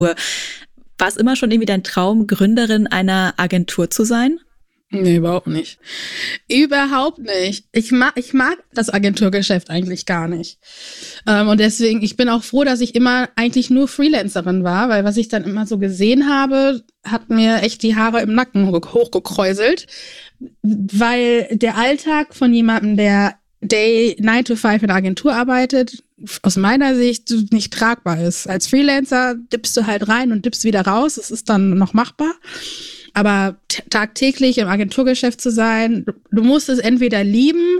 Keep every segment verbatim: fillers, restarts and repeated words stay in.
War es immer schon irgendwie dein Traum, Gründerin einer Agentur zu sein? Nee, überhaupt nicht. Überhaupt nicht. Ich mag, ich mag das Agenturgeschäft eigentlich gar nicht. Ähm, und deswegen, ich bin auch froh, dass ich immer eigentlich nur Freelancerin war, weil was ich dann immer so gesehen habe, hat mir echt die Haare im Nacken hochgekräuselt. Weil der Alltag von jemandem, der Day nine to five in der Agentur arbeitet, aus meiner Sicht nicht tragbar ist. Als Freelancer dippst du halt rein und dippst wieder raus. Das ist dann noch machbar. Aber t- tagtäglich im Agenturgeschäft zu sein, du, du musst es entweder lieben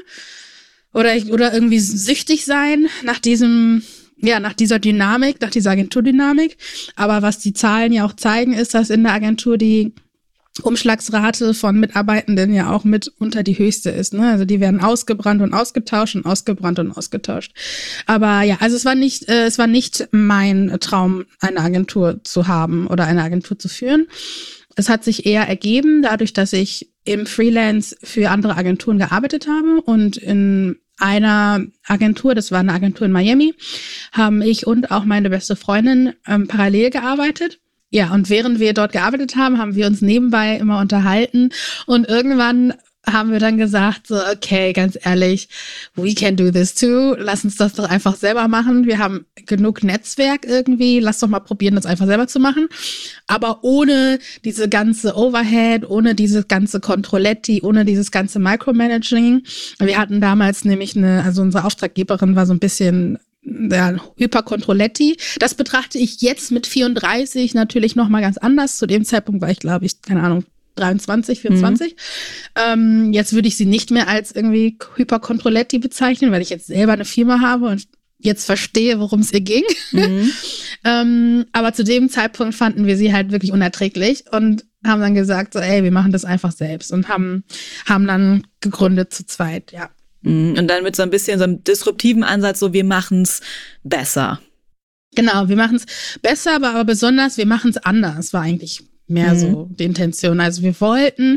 oder, oder irgendwie süchtig sein nach diesem, ja, nach dieser Dynamik, nach dieser Agenturdynamik. Aber was die Zahlen ja auch zeigen, ist, dass in der Agentur die Umschlagsrate von Mitarbeitenden ja auch mit unter die höchste ist, ne? Also die werden ausgebrannt und ausgetauscht und ausgebrannt und ausgetauscht. Aber ja, also es war nicht, äh, es war nicht mein Traum, eine Agentur zu haben oder eine Agentur zu führen. Es hat sich eher ergeben, dadurch, dass ich im Freelance für andere Agenturen gearbeitet habe und in einer Agentur, das war eine Agentur in Miami, haben ich und auch meine beste Freundin ähm, parallel gearbeitet. Ja, und während wir dort gearbeitet haben, haben wir uns nebenbei immer unterhalten und irgendwann haben wir dann gesagt, so, okay, ganz ehrlich, we can do this too. Lass uns das doch einfach selber machen. Wir haben genug Netzwerk irgendwie. Lass doch mal probieren, das einfach selber zu machen. Aber ohne diese ganze Overhead, ohne dieses ganze Controletti, ohne dieses ganze Micromanaging. Wir hatten damals nämlich eine, also unsere Auftraggeberin war so ein bisschen ja, Hypercontroletti. Das betrachte ich jetzt mit vierunddreißig natürlich nochmal ganz anders. Zu dem Zeitpunkt war ich, glaube ich, keine Ahnung, dreiundzwanzig, vierundzwanzig. Mhm. Ähm, jetzt würde ich sie nicht mehr als irgendwie Hypercontroletti bezeichnen, weil ich jetzt selber eine Firma habe und jetzt verstehe, worum es ihr ging. Mhm. ähm, aber zu dem Zeitpunkt fanden wir sie halt wirklich unerträglich und haben dann gesagt, so, ey, wir machen das einfach selbst und haben, haben dann gegründet zu zweit, ja. Und dann mit so ein bisschen so einem disruptiven Ansatz, so wir machen's besser. Genau, wir machen's besser, aber, aber besonders, wir machen's anders, war eigentlich mehr mhm. so die Intention. Also wir wollten,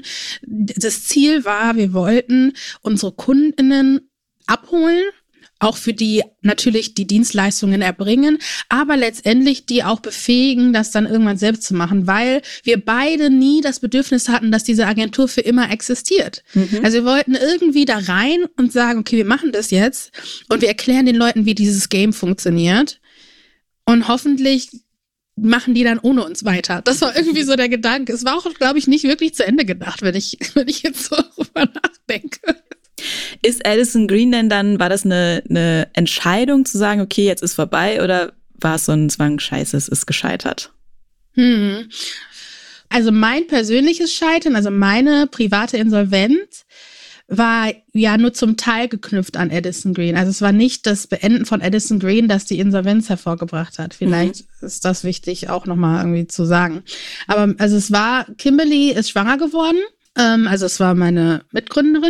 das Ziel war, wir wollten unsere KundInnen abholen, auch für die natürlich die Dienstleistungen erbringen, aber letztendlich die auch befähigen, das dann irgendwann selbst zu machen, weil wir beide nie das Bedürfnis hatten, dass diese Agentur für immer existiert. Mhm. Also wir wollten irgendwie da rein und sagen, okay, wir machen das jetzt und wir erklären den Leuten, wie dieses Game funktioniert und hoffentlich machen die dann ohne uns weiter. Das war irgendwie so der Gedanke. Es war auch, glaube ich, nicht wirklich zu Ende gedacht, wenn ich, wenn ich jetzt so drüber nachdenke. Ist Addison Green denn dann, war das eine, eine Entscheidung zu sagen, okay, jetzt ist vorbei, oder war es so ein Zwang, scheiße, es ist gescheitert? Hm. Also mein persönliches Scheitern, also meine private Insolvenz, war ja nur zum Teil geknüpft an Addison Green. Also es war nicht das Beenden von Addison Green, das die Insolvenz hervorgebracht hat. Vielleicht mhm. ist das wichtig auch nochmal irgendwie zu sagen. Aber also es war, Kimberly ist schwanger geworden, ähm, also es war meine Mitgründerin.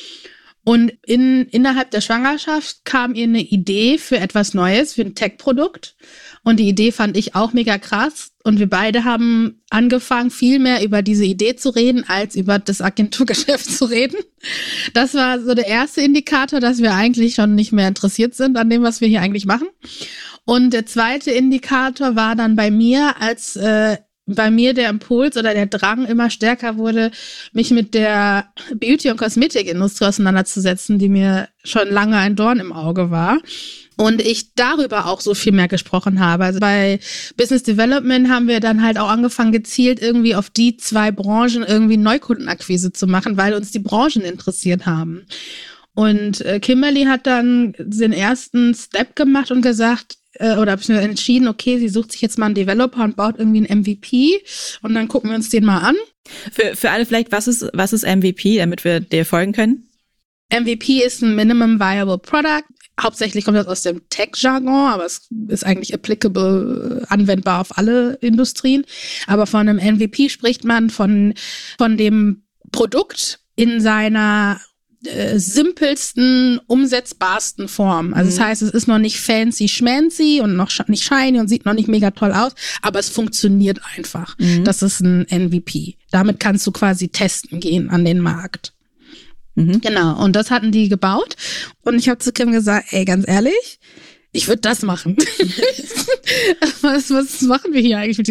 Und in, innerhalb der Schwangerschaft kam ihr eine Idee für etwas Neues, für ein Tech-Produkt. Und die Idee fand ich auch mega krass. Und wir beide haben angefangen, viel mehr über diese Idee zu reden, als über das Agenturgeschäft zu reden. Das war so der erste Indikator, dass wir eigentlich schon nicht mehr interessiert sind an dem, was wir hier eigentlich machen. Und der zweite Indikator war dann bei mir, als äh, bei mir der Impuls oder der Drang immer stärker wurde, mich mit der Beauty- und Kosmetikindustrie auseinanderzusetzen, die mir schon lange ein Dorn im Auge war. Und ich darüber auch so viel mehr gesprochen habe. Also bei Business Development haben wir dann halt auch angefangen, gezielt irgendwie auf die zwei Branchen irgendwie Neukundenakquise zu machen, weil uns die Branchen interessiert haben. Und äh, Kimberly hat dann den ersten Step gemacht und gesagt, oder habe ich mir entschieden, okay, sie sucht sich jetzt mal einen Developer und baut irgendwie einen M V P und dann gucken wir uns den mal an. Für, für alle vielleicht, was ist, was ist M V P, damit wir dir folgen können? M V P ist ein Minimum Viable Product. Hauptsächlich kommt das aus dem Tech-Jargon, aber es ist eigentlich applicable, anwendbar auf alle Industrien. Aber von einem M V P spricht man von, von dem Produkt in seiner Äh, simpelsten, umsetzbarsten Form. Also mhm. das heißt, es ist noch nicht fancy schmancy und noch sch- nicht shiny und sieht noch nicht mega toll aus, aber es funktioniert einfach. Mhm. Das ist ein M V P. Damit kannst du quasi testen gehen an den Markt. Mhm. Genau, und das hatten die gebaut. Und ich habe zu Kim gesagt, ey, ganz ehrlich, ich würde das machen. was, was machen wir hier eigentlich mit